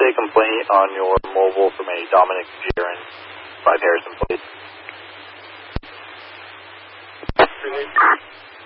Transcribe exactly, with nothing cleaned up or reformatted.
a complaint on your mobile from a Dominic Jaron, five Harrison, please.